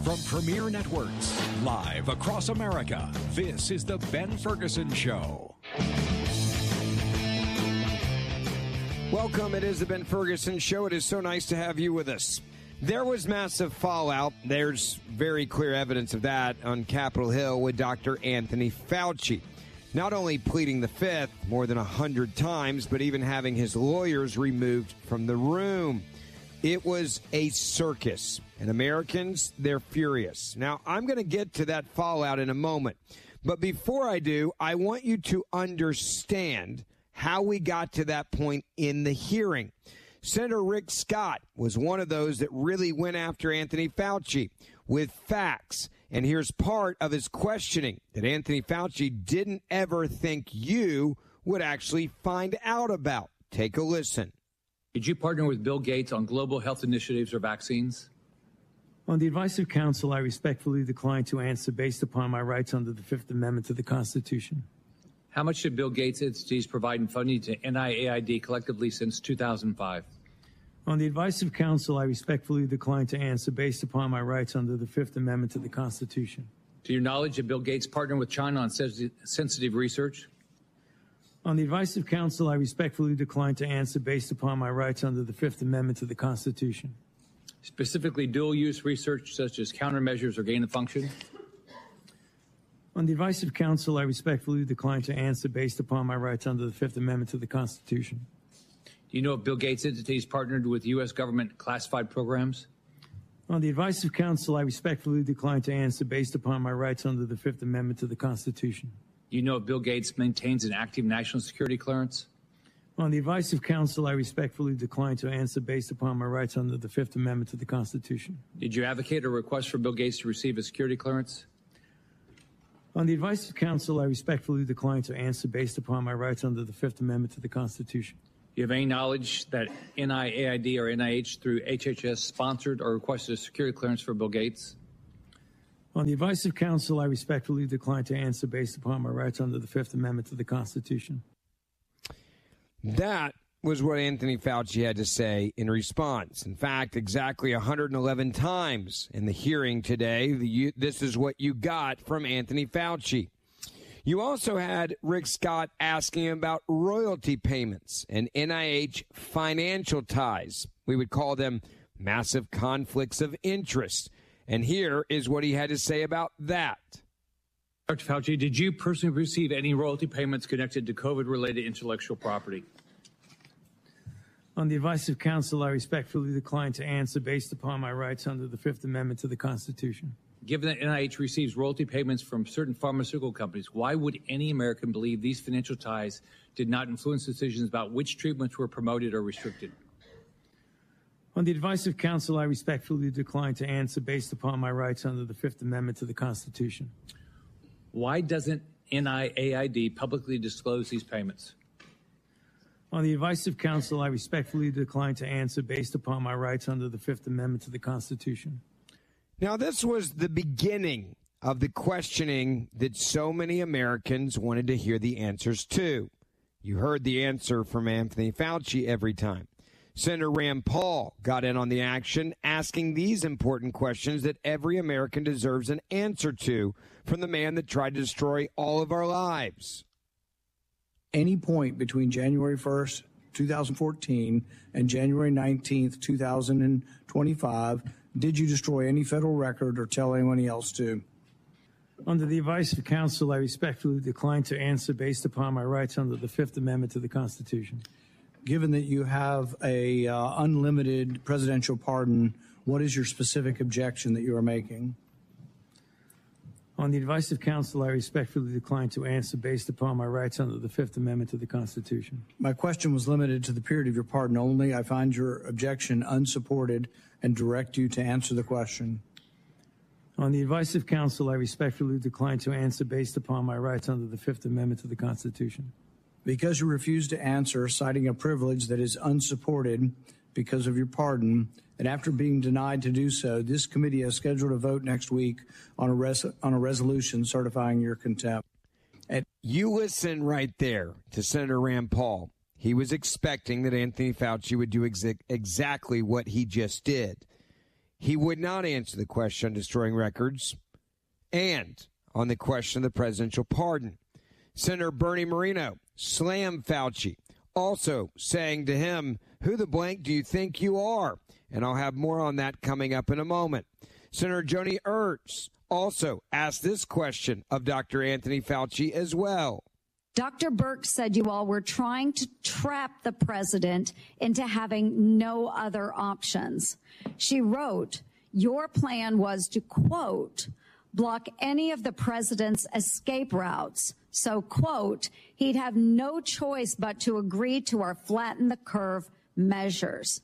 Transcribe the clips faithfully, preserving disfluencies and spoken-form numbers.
From Premier Networks, live across America, this is The Ben Ferguson Show. Welcome. It is The Ben Ferguson Show. It is so nice to have you with us. There was massive fallout. There's very clear evidence of that on Capitol Hill with Doctor Anthony Fauci. Not only pleading the fifth more than a hundred times, but even having his lawyers removed from the room. It was a circus, and Americans, they're furious. Now, I'm going to get to that fallout in a moment. But before I do, I want you to understand how we got to that point in the hearing. Senator Rick Scott was one of those that really went after Anthony Fauci with facts. And here's part of his questioning that Anthony Fauci didn't ever think you would actually find out about. Take a listen. Did you partner with Bill Gates on global health initiatives or vaccines? On the advice of counsel, I respectfully decline to answer based upon my rights under the Fifth Amendment to the Constitution. How much did Bill Gates entities provide in funding to N I A I D collectively since two thousand five? On the advice of counsel, I respectfully decline to answer based upon my rights under the Fifth Amendment to the Constitution. To your knowledge, did Bill Gates partner with China on sensitive research? On the advice of counsel, I respectfully decline to answer based upon my rights under the Fifth Amendment to the Constitution. Specifically, dual-use research such as countermeasures or gain-of-function? On the advice of counsel, I respectfully decline to answer based upon my rights under the Fifth Amendment to the Constitution. Do you know if Bill Gates' entities partnered with U S government classified programs? On the advice of counsel, I respectfully decline to answer based upon my rights under the Fifth Amendment to the Constitution. Do you know if Bill Gates maintains an active national security clearance? On the advice of counsel, I respectfully decline to answer based upon my rights under the Fifth Amendment to the Constitution. Did you advocate or request for Bill Gates to receive a security clearance? On the advice of counsel, I respectfully decline to answer based upon my rights under the Fifth Amendment to the Constitution. Do you have any knowledge that N I A I D or N I H through H H S sponsored or requested a security clearance for Bill Gates? On the advice of counsel, I respectfully decline to answer based upon my rights under the Fifth Amendment to the Constitution. That was what Anthony Fauci had to say in response. In fact, exactly one hundred eleven times in the hearing today, the, you, this is what you got from Anthony Fauci. You also had Rick Scott asking about royalty payments and N I H financial ties. We would call them massive conflicts of interest. And here is what he had to say about that. Doctor Fauci, did you personally receive any royalty payments connected to COVID-related intellectual property? On the advice of counsel, I respectfully decline to answer based upon my rights under the Fifth Amendment to the Constitution. Given that N I H receives royalty payments from certain pharmaceutical companies, why would any American believe these financial ties did not influence decisions about which treatments were promoted or restricted? On the advice of counsel, I respectfully decline to answer based upon my rights under the Fifth Amendment to the Constitution. Why doesn't N I A I D publicly disclose these payments? On the advice of counsel, I respectfully decline to answer based upon my rights under the Fifth Amendment to the Constitution. Now, this was the beginning of the questioning that so many Americans wanted to hear the answers to. You heard the answer from Anthony Fauci every time. Senator Rand Paul got in on the action, asking these important questions that every American deserves an answer to from the man that tried to destroy all of our lives. Any point between January first, two thousand fourteen and January nineteenth, two thousand twenty-five, did you destroy any federal record or tell anyone else to? Under the advice of counsel, I respectfully decline to answer based upon my rights under the Fifth Amendment to the Constitution. Given that you have a uh, unlimited presidential pardon, what is your specific objection that you are making? On the advice of counsel, I respectfully decline to answer based upon my rights under the Fifth Amendment to the Constitution. My question was limited to the period of your pardon only. I find your objection unsupported and direct you to answer the question. On the advice of counsel, I respectfully decline to answer based upon my rights under the Fifth Amendment to the Constitution. Because you refuse to answer, citing a privilege that is unsupported because of your pardon, and after being denied to do so, this committee has scheduled a vote next week on a, res- on a resolution certifying your contempt. And you listen right there to Senator Rand Paul. He was expecting that Anthony Fauci would do exa- exactly what he just did. he would not answer the question on destroying records and on the question of the presidential pardon. Senator Bernie Moreno slammed Fauci, also saying to him, "Who the blank do you think you are?" And I'll have more on that coming up in a moment. Senator Joni Ernst also asked this question of Doctor Anthony Fauci as well. Doctor Birx said you all were trying to trap the president into having no other options. She wrote, your plan was to, quote, block any of the president's escape routes. So, quote, he'd have no choice but to agree to our flatten the curve measures.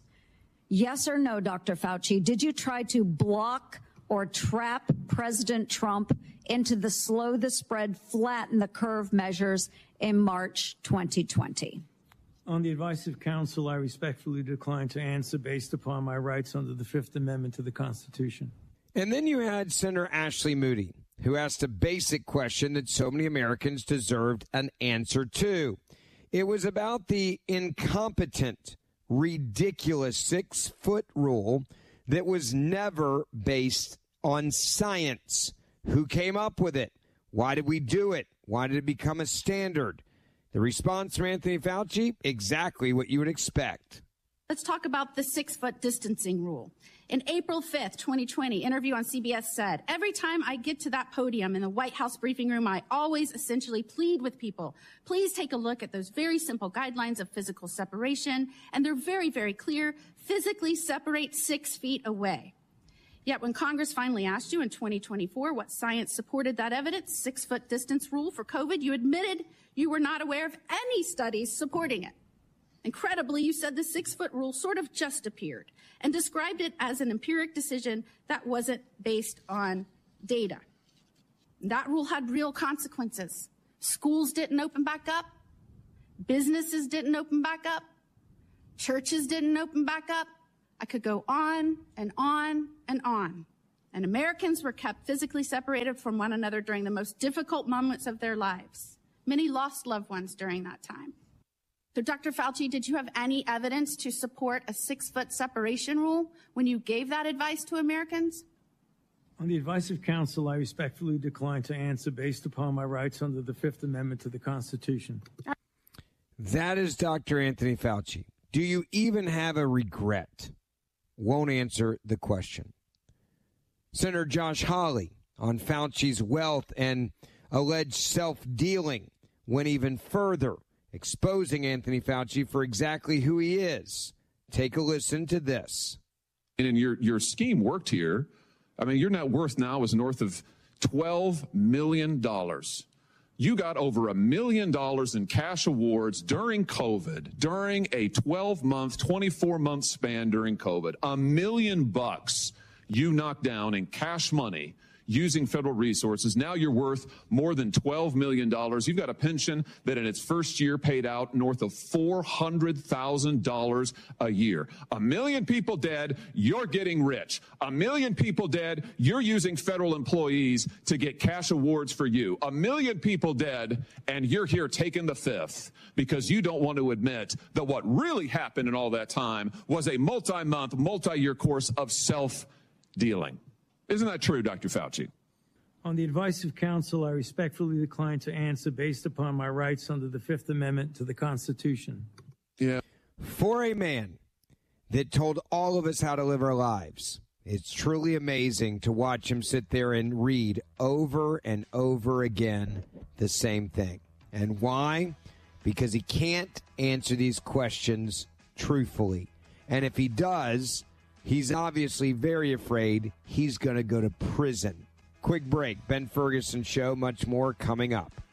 Yes or no, Doctor Fauci, did you try to block or trap President Trump into the slow the spread, flatten the curve measures in March twenty twenty? On the advice of counsel, I respectfully decline to answer based upon my rights under the Fifth Amendment to the Constitution. And then you had Senator Ashley Moody, who asked a basic question that so many Americans deserved an answer to. It was about the incompetent, ridiculous six-foot rule that was never based on science. Who came up with it? Why did we do it? Why did it become a standard? The response from Anthony Fauci, exactly what you would expect. Let's talk about the six-foot distancing rule. In April fifth, twenty twenty, interview on C B S said, every time I get to that podium in the White House briefing room, I always essentially plead with people. Please take a look at those very simple guidelines of physical separation, and they're very, very clear. Physically separate six feet away. Yet when Congress finally asked you in twenty twenty-four what science supported that evidence, six-foot distance rule for COVID, you admitted you were not aware of any studies supporting it. Incredibly, you said the six-foot rule sort of just appeared and described it as an empiric decision that wasn't based on data. That rule had real consequences. Schools didn't open back up. Businesses didn't open back up. Churches didn't open back up. I could go on and on and on. And Americans were kept physically separated from one another during the most difficult moments of their lives. Many lost loved ones during that time. So, Doctor Fauci, did you have any evidence to support a six-foot separation rule when you gave that advice to Americans? On the advice of counsel, I respectfully decline to answer based upon my rights under the Fifth Amendment to the Constitution. That is Doctor Anthony Fauci. Do you even have a regret? Won't answer the question. Senator Josh Hawley on Fauci's wealth and alleged self-dealing went even further, exposing Anthony Fauci for exactly who he is. Take a listen to this. And your your scheme worked here. I mean, your net worth now is north of twelve million dollars. You got over a million dollars in cash awards during COVID, during a twelve-month, twenty-four-month span during COVID. A million bucks you knocked down in cash money using federal resources. Now you're worth more than twelve million dollars. You've got a pension that in its first year paid out north of four hundred thousand dollars a year. A million people dead, you're getting rich. A million people dead, you're using federal employees to get cash awards for you. A million people dead, and you're here taking the fifth because you don't want to admit that what really happened in all that time was a multi-month, multi-year course of self-dealing. Isn't that true, Doctor Fauci? On the advice of counsel, I respectfully decline to answer based upon my rights under the Fifth Amendment to the Constitution. Yeah. For a man that told all of us how to live our lives, it's truly amazing to watch him sit there and read over and over again the same thing. And why? Because he can't answer these questions truthfully. And if he does, he's obviously very afraid he's going to go to prison. Quick break. Ben Ferguson Show. Much more coming up.